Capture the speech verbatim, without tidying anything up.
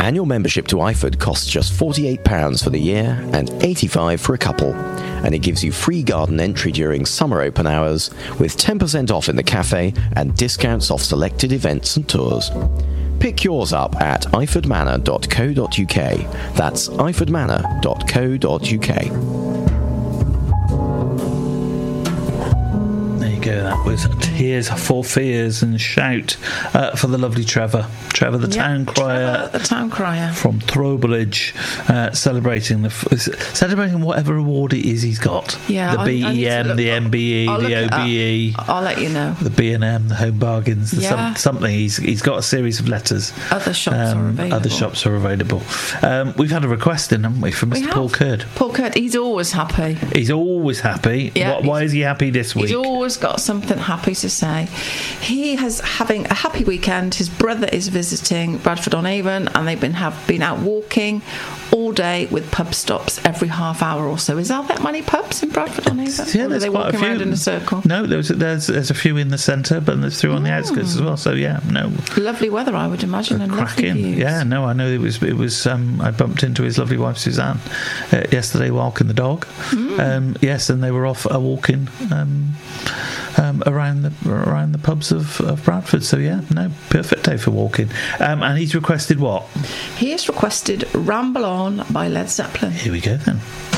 Annual membership to Iford costs just forty-eight pounds for the year and eighty-five pounds for a couple, and it gives you free garden entry during summer open hours with ten percent off in the cafe and discounts off selected events and tours. Pick yours up at iford manor dot co dot uk. That's iford manor dot co dot uk. Go. That was Tears for Fears and Shout uh, for the lovely Trevor. Trevor, the Yep, town crier. Trevor, the town crier. From Throwbridge, uh, celebrating the celebrating whatever award it is he's got. Yeah, the B E M, the M B E, the O B E. I'll let you know. The B and M, the Home Bargains, the Yeah. some, something. He's he's got a series of letters. Other shops um, are available. Other shops are available. Um, we've had a request in, haven't we, from Mister We Paul have. Curd. Paul Curd, he's always happy. He's always happy. Yeah, what, why is he happy this week? He's always got something happy to say. He has having a happy weekend. His brother is visiting Bradford on Avon, and they've been have been out walking all day with pub stops every half hour or so. Is there that many pubs in Bradford on Avon? Yeah, or are there's they quite walking a few. around in a circle? No, there's there's there's a few in the centre, but there's three on the outskirts as well. So yeah, no. Lovely weather, I would imagine, and lovely Cracking. views. Yeah, no, I know it was. It was. Um, I bumped into his lovely wife Suzanne uh, yesterday walking the dog. Mm. Um, yes, and they were off uh, walking um, um, around the around the pubs of, of Bradford. So yeah, no, perfect day for walking. Um, and he's requested what? He has requested "Ramble On" by Led Zeppelin. Here we go then.